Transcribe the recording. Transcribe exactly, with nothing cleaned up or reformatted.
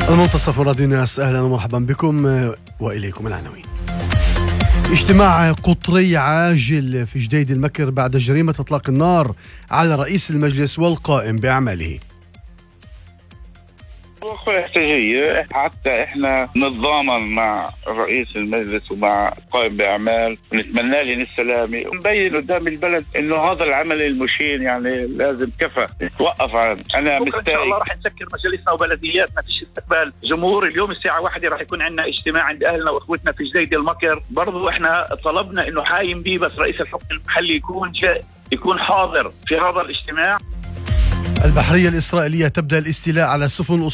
المنتصف راديو ناس، أهلا ومرحبا بكم وإليكم العناوين. اجتماع قطري عاجل في جديد المكر بعد جريمة إطلاق النار على رئيس المجلس والقائم بأعماله. احتجاجية حتى احنا نتضامن مع رئيس المجلس ومع قائم باعمال ونتمنى لهم السلامه ونبين قدام البلد انه هذا العمل المشين يعني لازم كفى يتوقف عنه. انا بكره ان شاء الله راح نسكر مجالسنا وبلدياتنا فيش استقبال جمهور. اليوم الساعه واحدة راح يكون عندنا اجتماع عند اهلنا واخوتنا في جديد المكر. برضو احنا طلبنا انه حايم بيه بس رئيس الحكم المحلي يكون جاء يكون حاضر في هذا الاجتماع. البحرية الإسرائيلية تبدأ الاستيلاء على سفن